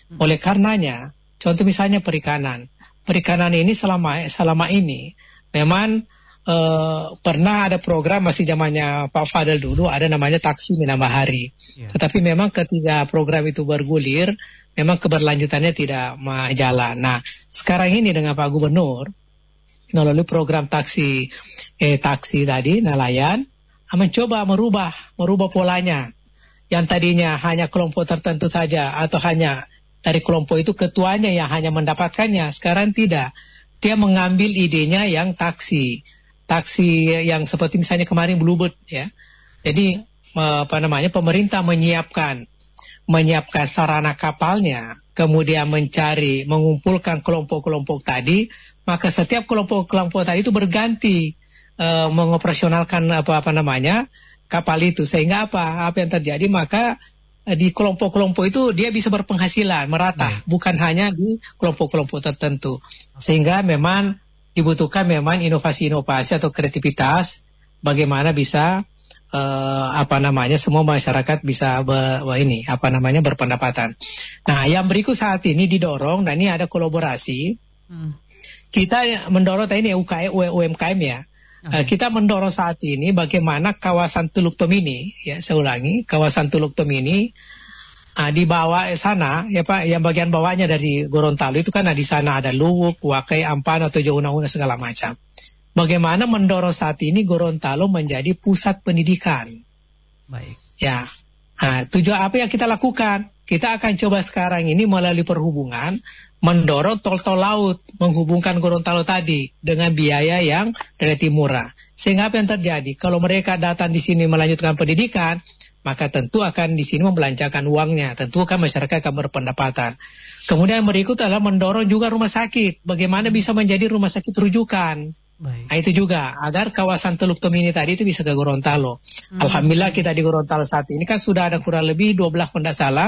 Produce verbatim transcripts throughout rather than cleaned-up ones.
Oleh karenanya, contoh misalnya perikanan. Perikanan ini selama selama ini memang Uh, pernah ada program masih zamannya Pak Fadel dulu, ada namanya taksi menambah hari. Yeah. Tetapi memang ketika program itu bergulir, memang keberlanjutannya tidak jalan. Nah, sekarang ini dengan Pak Gubernur melalui program taksi eh taksi tadi nelayan mencoba merubah merubah polanya. Yang tadinya hanya kelompok tertentu saja atau hanya dari kelompok itu ketuanya yang hanya mendapatkannya, sekarang tidak. Dia mengambil idenya yang taksi. Taksi yang seperti misalnya kemarin Bluebird ya. Jadi apa namanya pemerintah menyiapkan menyiapkan sarana kapalnya, kemudian mencari mengumpulkan kelompok-kelompok tadi, maka setiap kelompok-kelompok tadi itu berganti uh, mengoperasionalkan apa apa namanya kapal itu, sehingga apa apa yang terjadi maka uh, di kelompok-kelompok itu dia bisa berpenghasilan merata, hmm. bukan hanya di kelompok-kelompok tertentu, sehingga memang dibutuhkan memang inovasi-inovasi atau kreativitas bagaimana bisa uh, apa namanya semua masyarakat bisa be, be, ini apa namanya berpendapatan. Nah, yang berikut saat ini didorong, dan ini ada kolaborasi. Hmm. Kita mendorong tadi ini U K M, U M K M ya. Hmm. Uh, kita mendorong saat ini bagaimana kawasan Teluk Tomini, ya saya ulangi, kawasan Teluk Tomini. Nah, di bawah sana ya Pak, yang bagian bawahnya dari Gorontalo itu kan nah, di sana ada Luwuk, Wakai, Ampano, Tojo Una-Una segala macam. Bagaimana mendorong saat ini Gorontalo menjadi pusat pendidikan? Baik. Ya. Nah, tujuan apa yang kita lakukan? Kita akan coba sekarang ini melalui perhubungan mendorong tol-tol laut menghubungkan Gorontalo tadi dengan biaya yang relatif murah. Sehingga apa yang terjadi? Kalau mereka datang di sini melanjutkan pendidikan, maka tentu akan di sini membelanjakan uangnya, tentu kan masyarakat akan berpendapatan. Kemudian berikut adalah mendorong juga rumah sakit, bagaimana bisa menjadi rumah sakit rujukan. Baik. Nah, itu juga agar kawasan Teluk Tomini tadi itu bisa ke Gorontalo. Hmm. Alhamdulillah kita di Gorontalo saat ini kan sudah ada kurang lebih dua belas kalau tidak salah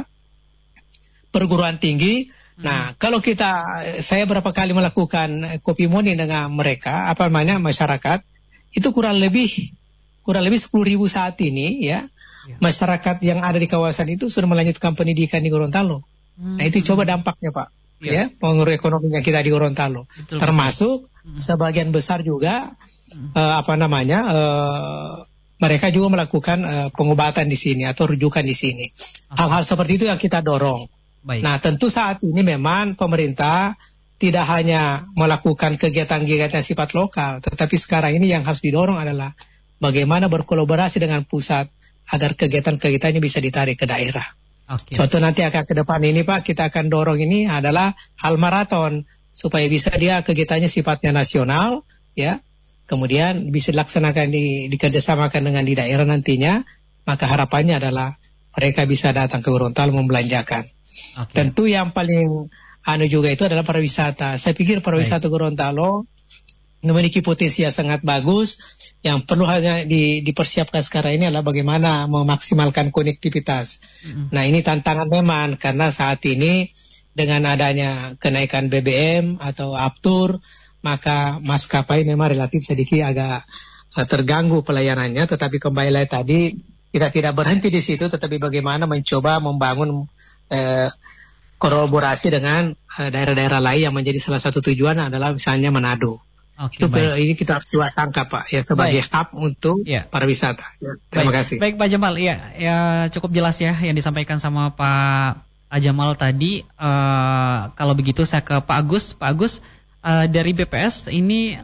perguruan tinggi. Hmm. Nah, kalau kita saya berapa kali melakukan kopi morning dengan mereka, apa namanya masyarakat, itu kurang lebih kurang lebih sepuluh ribu saat ini ya. Ya. Masyarakat yang ada di kawasan itu sudah melanjutkan pendidikan di Gorontalo. Hmm. Nah, itu coba dampaknya Pak. Ya, ya pengaruh ekonominya kita di Gorontalo. Betul, termasuk betul. Sebagian besar juga hmm. uh, apa namanya uh, mereka juga melakukan uh, pengobatan di sini atau rujukan di sini. Okay. Hal-hal seperti itu yang kita dorong. Baik. Nah, tentu saat ini memang pemerintah tidak hanya melakukan kegiatan-kegiatan sifat lokal, tetapi sekarang ini yang harus didorong adalah bagaimana berkolaborasi dengan pusat agar kegiatan-kegiatannya bisa ditarik ke daerah. Okay. Contoh nanti akan ke depan ini Pak, kita akan dorong ini adalah hal maraton supaya bisa dia kegiatannya sifatnya nasional, ya. Kemudian bisa dilaksanakan di dikerjasamakan dengan di daerah nantinya, maka harapannya adalah mereka bisa datang ke Gorontalo membelanjakan. Okay. Tentu yang paling anu juga itu adalah pariwisata. Saya pikir pariwisata Baik. Gorontalo memiliki potensi yang sangat bagus. Yang perlu hanya di, dipersiapkan sekarang ini adalah bagaimana memaksimalkan konektivitas. Mm-hmm. Nah, ini tantangan memang karena saat ini dengan adanya kenaikan B B M atau Aftur, maka maskapai memang relatif sedikit agak uh, terganggu pelayanannya. Tetapi kembali lagi tadi kita tidak berhenti di situ, tetapi bagaimana mencoba membangun uh, kolaborasi dengan uh, daerah-daerah lain yang menjadi salah satu tujuan adalah misalnya Manado. Okay, itu baik. Ini kita harus dua tangkap Pak ya sebagai baik. Hub untuk ya. Pariwisata. Ya, terima baik. kasih. Baik Pak Jamal, ya, ya cukup jelas ya yang disampaikan sama Pak Jamal tadi. Uh, kalau begitu saya ke Pak Agus. Pak Agus uh, dari B P S ini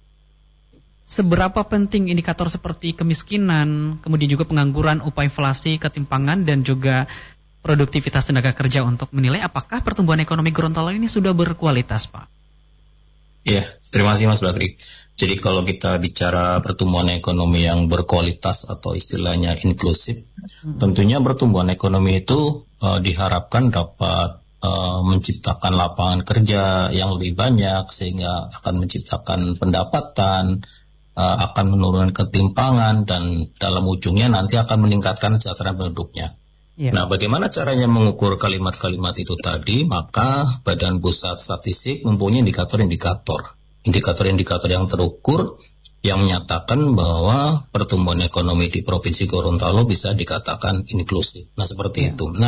seberapa penting indikator seperti kemiskinan, kemudian juga pengangguran, upah inflasi, ketimpangan dan juga produktivitas tenaga kerja untuk menilai apakah pertumbuhan ekonomi Gorontalo ini sudah berkualitas Pak? Ya, terima kasih Mas Bakri. Jadi kalau kita bicara pertumbuhan ekonomi yang berkualitas atau istilahnya inklusif, hmm. tentunya pertumbuhan ekonomi itu uh, diharapkan dapat uh, menciptakan lapangan kerja yang lebih banyak sehingga akan menciptakan pendapatan, uh, akan menurunkan ketimpangan dan dalam ujungnya nanti akan meningkatkan kesejahteraan penduduknya. Yeah. Nah, bagaimana caranya mengukur kalimat-kalimat itu tadi? Maka Badan Pusat Statistik mempunyai indikator-indikator. Indikator-indikator yang terukur yang menyatakan bahwa pertumbuhan ekonomi di Provinsi Gorontalo bisa dikatakan inklusif. Nah, seperti yeah. itu. Nah,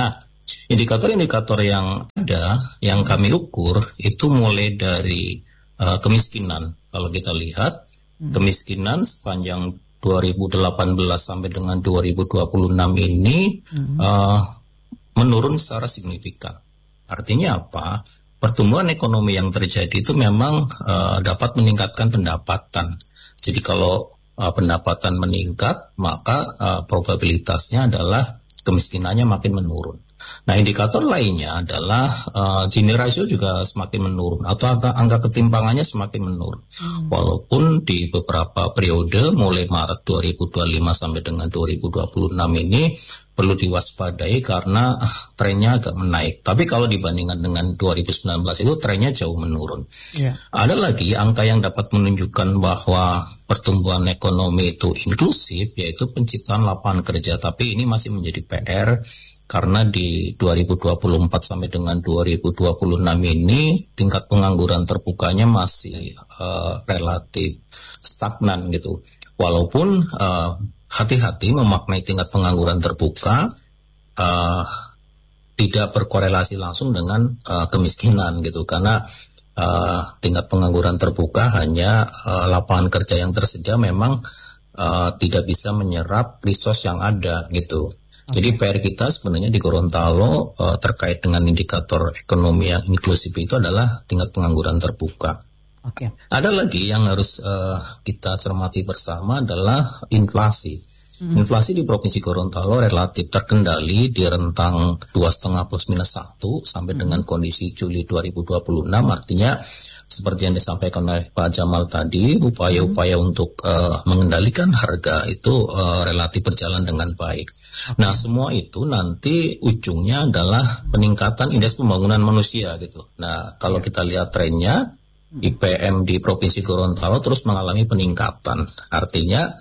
Indikator-indikator yang ada, yang kami ukur, itu mulai dari uh, kemiskinan. Kalau kita lihat, hmm. kemiskinan sepanjang dua ribu delapan belas sampai dengan dua ribu dua puluh enam ini hmm. uh, menurun secara signifikan. Artinya apa? Pertumbuhan ekonomi yang terjadi itu memang uh, dapat meningkatkan pendapatan. Jadi kalau uh, pendapatan meningkat, maka uh, probabilitasnya adalah kemiskinannya makin menurun. Nah, indikator lainnya adalah uh, Gini rasio juga semakin menurun atau angka, angka ketimpangannya semakin menurun. Hmm. Walaupun di beberapa periode mulai Maret dua ribu dua puluh lima sampai dengan dua ribu dua puluh enam ini perlu diwaspadai karena uh, trennya agak menaik. Tapi kalau dibandingkan dengan dua ribu sembilan belas itu trennya jauh menurun. Yeah. Ada lagi angka yang dapat menunjukkan bahwa pertumbuhan ekonomi itu inklusif, yaitu penciptaan lapangan kerja. Tapi ini masih menjadi P R karena di dua ribu dua puluh empat sampai dengan dua ribu dua puluh enam ini tingkat pengangguran terbukanya masih uh, relatif stagnan gitu. Walaupun uh, hati-hati memaknai tingkat pengangguran terbuka uh, tidak berkorelasi langsung dengan uh, kemiskinan gitu, karena uh, tingkat pengangguran terbuka hanya uh, lapangan kerja yang tersedia memang uh, tidak bisa menyerap resource yang ada gitu. Okay. Jadi P R kita sebenarnya di Gorontalo uh, terkait dengan indikator ekonomi yang inklusif itu adalah tingkat pengangguran terbuka. Oke. Okay. Ada lagi yang harus uh, kita cermati bersama adalah inflasi. Hmm. Inflasi di Provinsi Gorontalo relatif terkendali di rentang dua koma lima plus minus satu sampai hmm. dengan kondisi Juli dua ribu dua puluh enam. Artinya seperti yang disampaikan oleh Pak Jamal tadi, upaya-upaya hmm. untuk uh, mengendalikan harga itu uh, relatif berjalan dengan baik. Okay. Nah, semua itu nanti ujungnya adalah peningkatan indeks pembangunan manusia gitu. Nah, kalau yeah. kita lihat trennya, I P M di Provinsi Gorontalo terus mengalami peningkatan. Artinya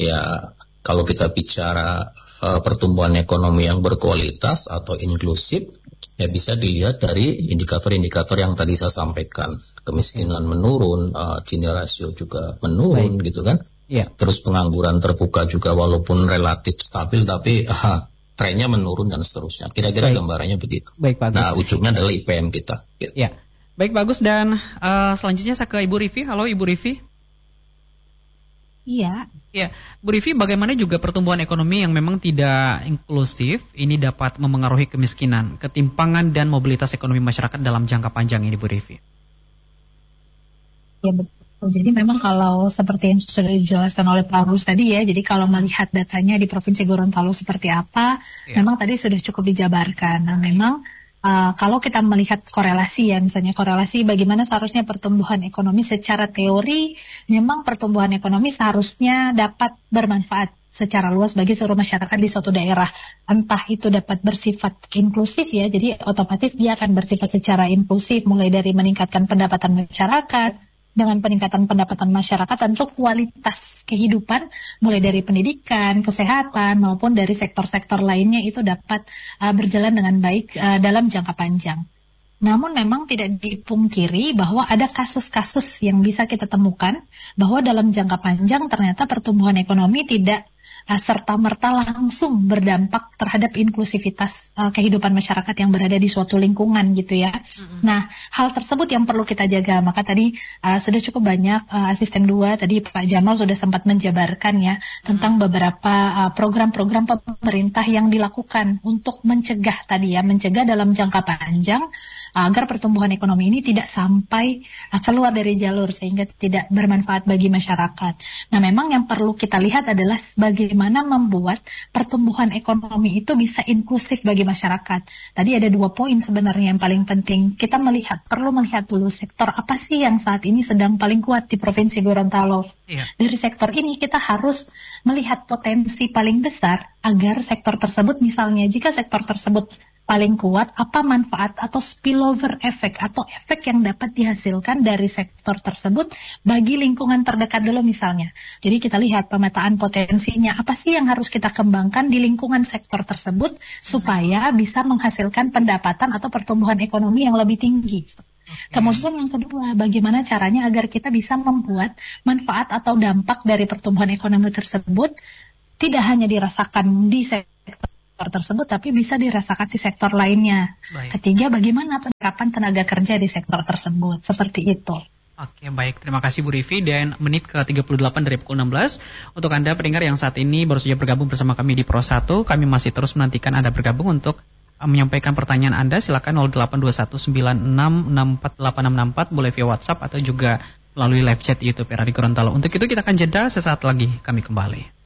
ya kalau kita bicara uh, pertumbuhan ekonomi yang berkualitas atau inklusif, ya bisa dilihat dari indikator-indikator yang tadi saya sampaikan. Kemiskinan menurun, uh, Gini rasio juga menurun. Baik. Gitu kan. Ya. Terus pengangguran terbuka juga walaupun relatif stabil tapi uh, trennya menurun dan seterusnya. Kira-kira Baik. gambarannya begitu. Baik, Pak Agus. Nah, ujungnya adalah I P M kita. Gitu. Ya. Baik, bagus. Dan uh, selanjutnya saya ke Ibu Rivi. Halo Ibu Rivi. Iya. Ya, Bu Rivi, bagaimana juga pertumbuhan ekonomi yang memang tidak inklusif ini dapat memengaruhi kemiskinan, ketimpangan dan mobilitas ekonomi masyarakat dalam jangka panjang ini, Bu Rivi? Ya betul. Jadi memang kalau seperti yang sudah dijelaskan oleh Pak Agus tadi ya, jadi kalau melihat datanya di Provinsi Gorontalo seperti apa, ya. memang tadi sudah cukup dijabarkan. Nah, memang Uh, kalau kita melihat korelasi ya, misalnya korelasi bagaimana seharusnya pertumbuhan ekonomi secara teori, memang pertumbuhan ekonomi seharusnya dapat bermanfaat secara luas bagi seluruh masyarakat di suatu daerah. Entah itu dapat bersifat inklusif ya, jadi otomatis dia akan bersifat secara inklusif, mulai dari meningkatkan pendapatan masyarakat. Dengan peningkatan pendapatan masyarakat, tentu kualitas kehidupan mulai dari pendidikan, kesehatan maupun dari sektor-sektor lainnya itu dapat uh, berjalan dengan baik uh, dalam jangka panjang. Namun memang tidak dipungkiri bahwa ada kasus-kasus yang bisa kita temukan bahwa dalam jangka panjang ternyata pertumbuhan ekonomi tidak uh, serta-merta langsung berdampak terhadap inklusivitas uh, kehidupan masyarakat yang berada di suatu lingkungan gitu ya. Mm-hmm. Nah, hal tersebut yang perlu kita jaga. Maka tadi uh, sudah cukup banyak uh, asisten dua tadi Pak Jamal sudah sempat menjabarkan ya tentang beberapa uh, program-program pemerintah yang dilakukan untuk mencegah tadi ya, mencegah dalam jangka panjang agar pertumbuhan ekonomi ini tidak sampai uh, keluar dari jalur sehingga tidak bermanfaat bagi masyarakat. Nah, memang yang perlu kita lihat adalah bagaimana membuat pertumbuhan ekonomi itu bisa inklusif bagi masyarakat. Tadi ada dua poin sebenarnya yang paling penting. Kita melihat, perlu melihat dulu sektor apa sih yang saat ini sedang paling kuat di Provinsi Gorontalo. Iya. Dari sektor ini kita harus melihat potensi paling besar agar sektor tersebut, misalnya jika sektor tersebut paling kuat, apa manfaat atau spillover effect atau efek yang dapat dihasilkan dari sektor tersebut bagi lingkungan terdekat dulu misalnya. Jadi kita lihat pemetaan potensinya, apa sih yang harus kita kembangkan di lingkungan sektor tersebut supaya bisa menghasilkan pendapatan atau pertumbuhan ekonomi yang lebih tinggi. Kemudian yang kedua, bagaimana caranya agar kita bisa membuat manfaat atau dampak dari pertumbuhan ekonomi tersebut tidak hanya dirasakan di sektor sektor tersebut, tapi bisa dirasakan di sektor lainnya. Baik. Ketiga, bagaimana penerapan tenaga kerja di sektor tersebut, seperti itu. Oke, baik. Terima kasih Bu Rivi. Dan menit ke tiga puluh delapan dari pukul enam belas. Untuk Anda pendengar yang saat ini baru saja bergabung bersama kami di Pro satu, kami masih terus menantikan Anda bergabung untuk menyampaikan pertanyaan Anda. Silakan nol delapan dua satu sembilan enam enam empat delapan enam enam empat, boleh via WhatsApp atau juga melalui live chat YouTube Radio Gorontalo. Untuk itu kita akan jeda, sesaat lagi kami kembali.